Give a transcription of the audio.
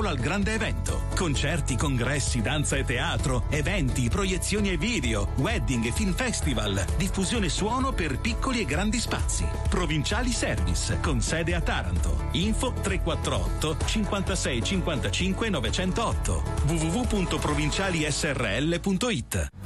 al grande evento. Concerti, congressi, danza e teatro, eventi, proiezioni e video, wedding e film festival, diffusione suono per piccoli e grandi spazi. Provinciali Service, con sede a Taranto. Info 348 56 55 908 www.provincialisrl.it.